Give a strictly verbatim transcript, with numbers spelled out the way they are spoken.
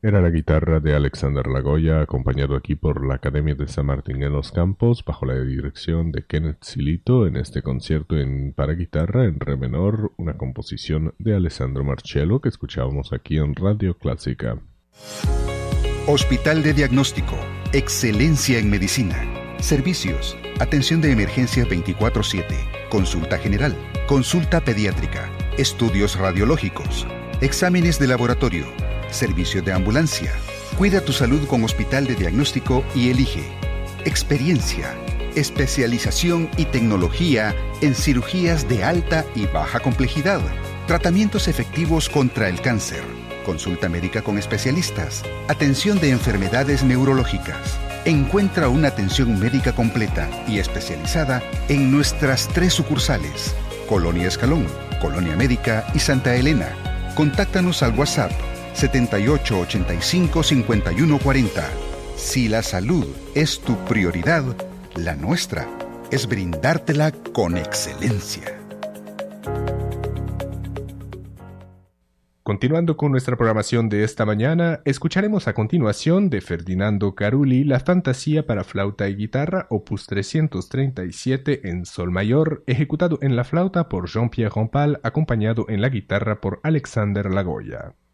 Era la guitarra de Alexander Lagoya, acompañado aquí por la Academia de San Martín en los Campos, bajo la dirección de Kenneth Silito, en este concierto en para guitarra en re menor, una composición de Alessandro Marcello que escuchábamos aquí en Radio Clásica. Hospital de Diagnóstico, excelencia en medicina. Servicios, atención de emergencia veinticuatro siete, consulta general, consulta pediátrica, estudios radiológicos, exámenes de laboratorio, servicio de ambulancia. Cuida tu salud con Hospital de Diagnóstico y elige experiencia, especialización y tecnología en cirugías de alta y baja complejidad, tratamientos efectivos contra el cáncer, consulta médica con especialistas, atención de enfermedades neurológicas. Encuentra una atención médica completa y especializada en nuestras tres sucursales, Colonia Escalón, Colonia Médica y Santa Elena. Contáctanos al WhatsApp setenta y ocho ochenta y cinco cincuenta y uno cuarenta. Si la salud es tu prioridad, la nuestra es brindártela con excelencia. Continuando con nuestra programación de esta mañana, escucharemos a continuación de Ferdinando Carulli la Fantasía para flauta y guitarra opus trescientos treinta y siete en sol mayor, ejecutado en la flauta por Jean-Pierre Rampal, acompañado en la guitarra por Alexander Lagoya.